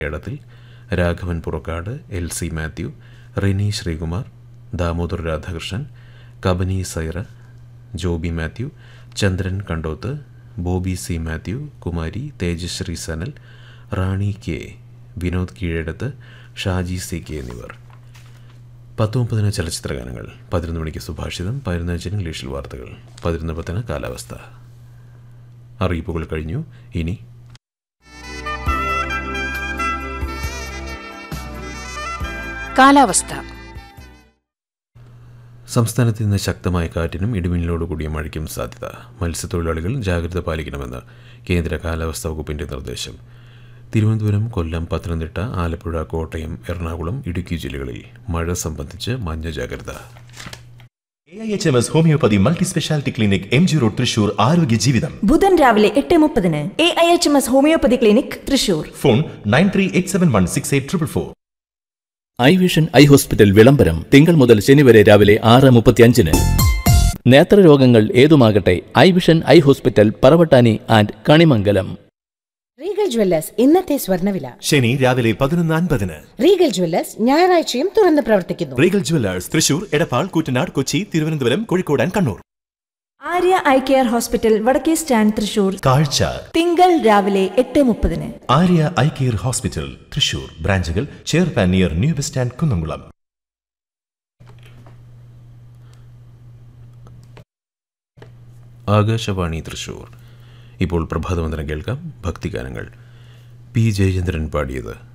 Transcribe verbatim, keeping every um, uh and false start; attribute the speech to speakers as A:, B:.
A: കേരളത്തിൽ Raghavan Purakkad, L C Mathew, Rini Sreekumar, Damodar Radhakrishnan, Kabani Saira, Joby Mathew, ചന്ദ്രൻ Kandoth, Bobby C Mathew, Kumari, Tejashree Sanal, റാണി K, Vinod Keezhadath, Shaji C K എന്നിവർ. പത്ത് മുപ്പതിന് ചലച്ചിത്രഗാനങ്ങൾ, പതിനൊന്ന് മണിക്ക് സുഭാഷിതം, പതിനൊന്നഞ്ചിന് ഇംഗ്ലീഷിൽ വാർത്തകൾ, പതിനൊന്ന് പത്തിന് കാലാവസ്ഥ. അറിയിപ്പുകൾ കഴിഞ്ഞു. ഇനി
B: കാലാവസ്ഥ.
A: സംസ്ഥാനത്ത് ഇന്ന് ശക്തമായ കാറ്റിനും ഇടിമിന്നലോടുകൂടിയ മഴയ്ക്കും സാധ്യത. മത്സ്യത്തൊഴിലാളികൾ ജാഗ്രത പാലിക്കണമെന്ന് കേന്ദ്ര കാലാവസ്ഥാ വകുപ്പിന്റെ നിർദ്ദേശം. തിരുവനന്തപുരം, കൊല്ലം, പത്തനംതിട്ട, ആലപ്പുഴ, കോട്ടയം, എറണാകുളം, ഇടുക്കി ജില്ലകളിൽ മഴ സംബന്ധിച്ച് മഞ്ഞ ജാഗ്രത.
C: A I H M S homeopathy multi speciality clinic, M G road, Thrissur. ആരോഗ്യ ജീവിതം
D: ബുധൻ രാവിലെ എട്ട് മുപ്പതിന് A I H M S homeopathy clinic, Thrissur.
C: Phone nine three eight seven one six eight triple four.
E: I vision eye hospital വിളംബരം തിങ്കൾ മുതൽ ശനി വരെ രാവിലെ ആറ് മുപ്പത്തിയഞ്ചിന്. നേത്രരോഗങ്ങൾ ഏതുമാകട്ടെ, I vision eye hospital, Paravattani and Kanimangalam.
F: Regal Jewellers ഇന്നത്തെ സ്വർണ്ണവില.
C: ശനി രാവിലെ പതിനൊന്ന് അൻപതിന്.
F: റീഗൽ ജ്വല്ലേഴ്സ് ഞായറാഴ്ചയും തുറന്ന് പ്രവർത്തിക്കുന്നു.
C: Regal Jewellers Thrissur, Edappal, Koottanad, Kochi, Thiruvananthapuram, Kozhikode and Kannur.
D: Arya eye care hospital, വടക്കേ സ്റ്റാൻഡ്, തൃശൂർ.
C: കാഴ്ച
D: തിങ്കൾ രാവിലെ എട്ട് മുപ്പതിന്.
C: Arya eye care hospital, Thrissur. ബ്രാഞ്ചുകൾ ചെയർപാൻ near new bus stand, Kunnamkulam.
A: Akashvani Thrissur. ഇപ്പോൾ പ്രഭാതവന്ദനം കേൾക്കാം. ഭക്തിഗാനങ്ങൾ. പി ജയചന്ദ്രൻ പാടിയത്.